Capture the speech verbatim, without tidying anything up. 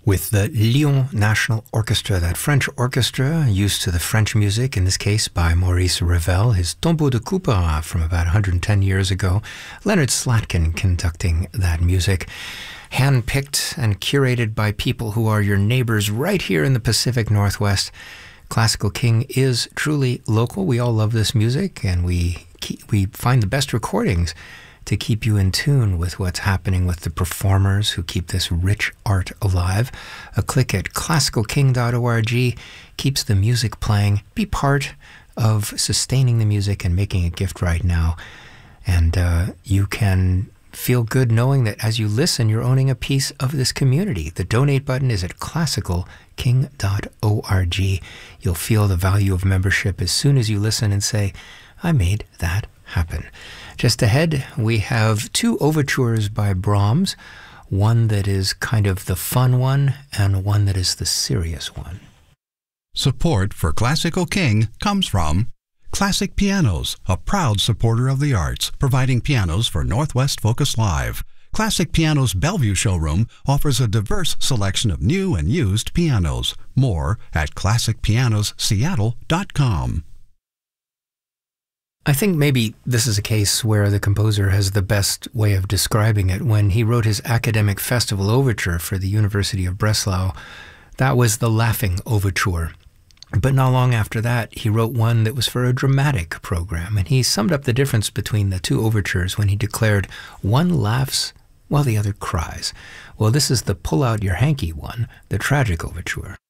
with the Lyon National Orchestra, that French orchestra used to the French music, in this case by Maurice Ravel, his Tombeau de Couperin from about one hundred ten years ago. Leonard Slatkin conducting that music, handpicked and curated by people who are your neighbors right here in the Pacific Northwest. Classical King is truly local. We all love this music, and we keep, we find the best recordings to keep you in tune with what's happening with the performers who keep this rich art alive. A click at classical king dot org keeps the music playing. Be part of sustaining the music and making a gift right now. And uh, you can feel good knowing that as you listen, you're owning a piece of this community. The donate button is at classical king dot org. You'll feel the value of membership as soon as you listen and say, I made that happen. Just ahead, we have two overtures by Brahms, one that is kind of the fun one and one that is the serious one. Support for Classical King comes from Classic Pianos, a proud supporter of the arts, providing pianos for Northwest Focus Live. Classic Pianos Bellevue showroom offers a diverse selection of new and used pianos. More at classic pianos seattle dot com. I think maybe this is a case where the composer has the best way of describing it. When he wrote his academic festival overture for the University of Breslau, that was the Laughing Overture. But not long after that, he wrote one that was for a dramatic program, and he summed up the difference between the two overtures when he declared, one laughs while the other cries. Well, this is the Pull Out Your Hanky one, the tragic overture.